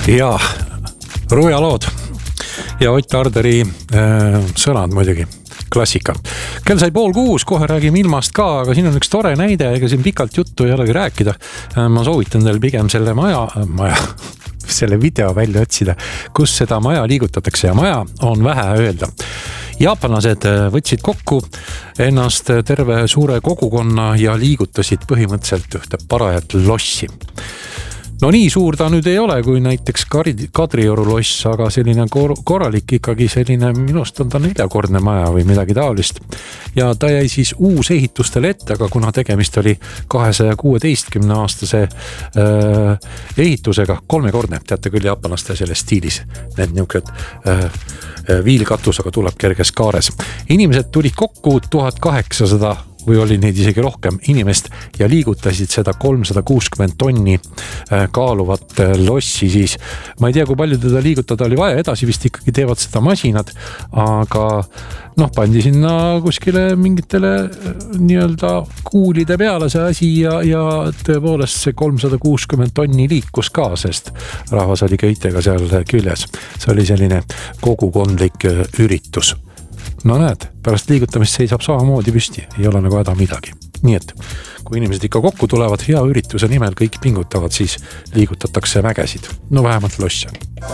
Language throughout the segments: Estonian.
Ja Rujalood ja Ott Arderi sõnad muidugi, klassika. Kell sai 5:30, kohe räägime ilmast ka, aga siin on üks tore näide, ega siin pikalt juttu ei olegi rääkida. Ma soovitan teil pigem selle selle video välja otsida, kus seda maja liigutatakse ja maja on vähe öelda. Jaapanlased võtsid kokku ennast terve suure kogukonna ja liigutasid põhimõtteliselt ühte parajat lossi. No nii suur ta nüüd ei ole, kui näiteks Kadrioru loss, aga selline korralik ikkagi selline, minust on ta 4-kordne maja või midagi taolist. Ja ta jäi siis uus ehitustele ette, aga kuna tegemist oli 216-aastase ehitusega, 3-kordne, teate küll jaapanlaste selles stiilis, need niuked viilkatusega tuleb kerges kaares. Inimesed tulid kokku 1800 või oli neid isegi rohkem inimest ja liigutasid seda 360 tonni kaaluvat lossi siis. Ma ei tea, kui palju teda liigutada oli vaja, edasi vist ikkagi teevad seda masinad, aga pandi sinna kuskile mingitele nii-öelda kuulide peale see asi ja tõepoolest see 360 tonni liikus ka, sest rahvas oli köitega seal küljes. See oli selline kogukondlik üritus. No näed, pärast liigutamist seisab samamoodi püsti, ei ole nagu häda midagi. Nii et, kui inimesed ikka kokku tulevad hea ürituse nimel, kõik pingutavad, siis liigutatakse mägesid. No vähemalt losse.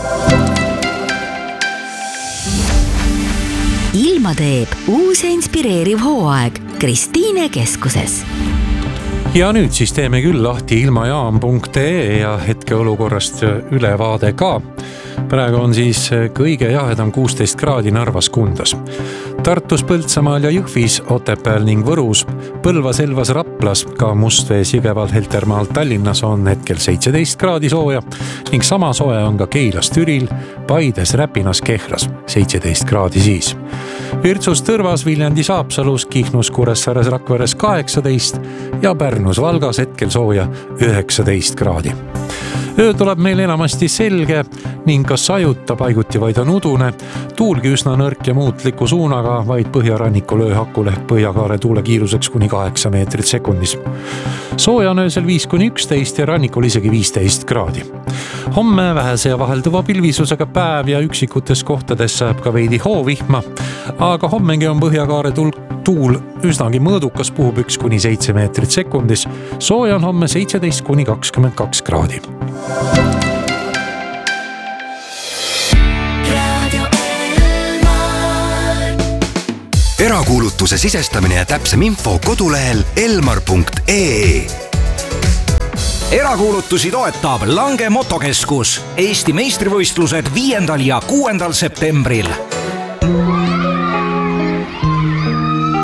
Ilma teeb uus ja inspireeriv hooaeg Kristiine keskuses. Ja nüüd siis teeme küll lahti ilmajaam.ee ja hetkeolukorrast ülevaade ka. Praegu on siis kõige jahedam 16 kraadi Narvas Kundas. Tartus, Põltsamaal ja Jõhvis, Otepääl ning Võrus, Põlvas, Elvas, Raplas, ka Mustvees, Jõgeval, Heltermaal, Tallinnas on hetkel 17 kraadi sooja ning sama soe on ka Keilas, Türil, Paides, Räpinas, Kehras 17 kraadi siis. Virtsus, Tõrvas, Viljandis, Haapsalus, Kihnus, Kuressaares, Rakveres 18 ja Pärnus, Valgas hetkel sooja 19 kraadi. Öö tuleb meil enamasti selge ning ka sajuta paiguti vaid on udune, tuulgi üsna nõrk ja muutliku suunaga, vaid põhjarannikul ööhakul ehk põhjakaare tuule kiiruseks kuni 8 meetrit sekundis. Sooja on öösel 5-11 ja rannikul isegi 15 kraadi. Homme vähese ja vahelduva pilvisusega päev ja üksikutes kohtades saab ka veidi hoovihma, aga hommegi on põhjakaare tuul üsnagi mõõdukas, puhub 1-7 meetrit sekundis. Sooja on homme 17-22 kraadi. Erakuulutuse sisestamine ja täpsem info kodulehel elmar.ee. Erakuulutusi toetab Lange Motokeskus. Eesti meistrivõistlused 5. ja 6. septembril.